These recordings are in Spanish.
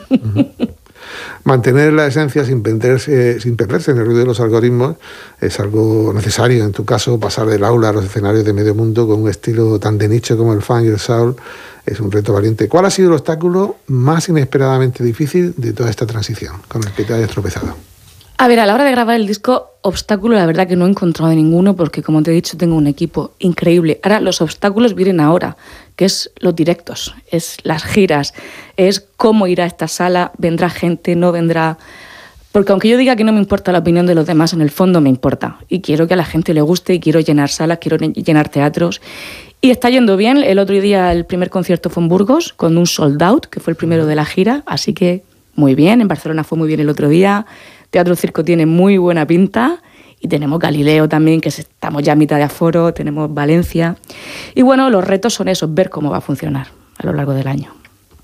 Uh-huh. Mantener la esencia sin perderse en el ruido de los algoritmos es algo necesario. En tu caso, pasar del aula a los escenarios de medio mundo con un estilo tan de nicho como el funk y el soul es un reto valiente. ¿Cuál ha sido el obstáculo más inesperadamente difícil de toda esta transición con el que te hayas tropezado? A ver, a la hora de grabar el disco, obstáculo la verdad que no he encontrado ninguno porque, como te he dicho, tengo un equipo increíble. Ahora, los obstáculos vienen ahora, que es los directos, es las giras, es cómo irá a esta sala, vendrá gente, no vendrá... Porque aunque yo diga que no me importa la opinión de los demás, en el fondo me importa. Y quiero que a la gente le guste y quiero llenar salas, quiero llenar teatros. Y está yendo bien. El otro día el primer concierto fue en Burgos, con un sold out, que fue el primero de la gira, así que muy bien. En Barcelona fue muy bien el otro día. Teatro Circo tiene muy buena pinta y tenemos Galileo también, que estamos ya a mitad de aforo, tenemos Valencia. Y bueno, los retos son esos, ver cómo va a funcionar a lo largo del año.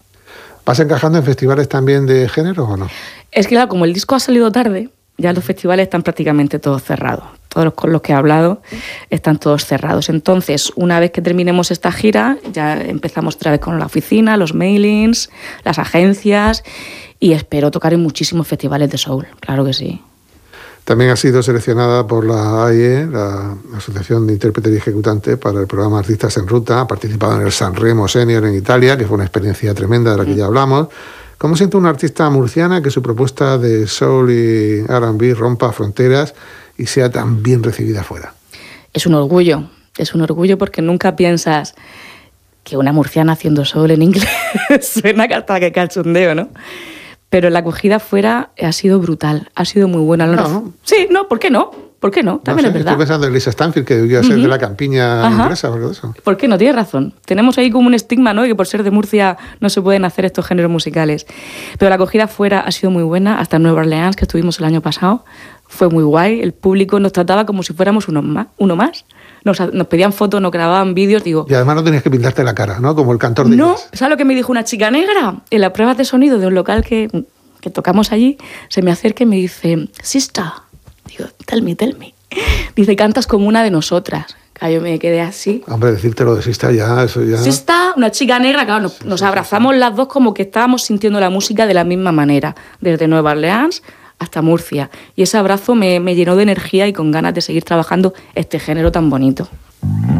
¿Vas encajando en festivales también de género o no? Es que claro, como el disco ha salido tarde, ya los festivales están prácticamente todos cerrados. Todos con los que he hablado están todos cerrados. Entonces, una vez que terminemos esta gira, ya empezamos otra vez con la oficina, los mailings, las agencias, y espero tocar en muchísimos festivales de soul, claro que sí. También has sido seleccionada por la AIE, la Asociación de Intérpretes y Ejecutantes, para el programa Artistas en Ruta. Ha participado en el Sanremo Senior en Italia, que fue una experiencia tremenda de la que ya hablamos. ¿Cómo siente una artista murciana que su propuesta de soul y R&B rompa fronteras y sea tan bien recibida fuera? Es un orgullo porque nunca piensas que una murciana haciendo soul en inglés suena hasta que cachondeo, ¿no? Pero la acogida fuera ha sido brutal, ha sido muy buena. No. Sí, no, ¿por qué no? ¿Por qué no? También es verdad. Estoy pensando en Lisa Stanfield, que debía ser de la campiña inglesa o algo de eso. ¿Por qué no? Tienes razón. Tenemos ahí como un estigma, ¿no? Que por ser de Murcia no se pueden hacer estos géneros musicales. Pero la acogida fuera ha sido muy buena. Hasta Nueva Orleans, que estuvimos el año pasado, fue muy guay. El público nos trataba como si fuéramos uno más. Nos pedían fotos, nos grababan vídeos, digo... Y además no tenías que pintarte la cara, ¿no? Como el cantor de No, jazz. ¿sabes lo que me dijo una chica negra? En las pruebas de sonido de un local que tocamos allí, se me acerca y me dice, sister, digo, tell me. Dice, cantas como una de nosotras. Yo me quedé así. Hombre, decirte lo de sister ya, eso ya... Sister, una chica negra, claro, nos abrazamos las dos como que estábamos sintiendo la música de la misma manera, desde Nueva Orleans hasta Murcia. Y ese abrazo me llenó de energía y con ganas de seguir trabajando este género tan bonito.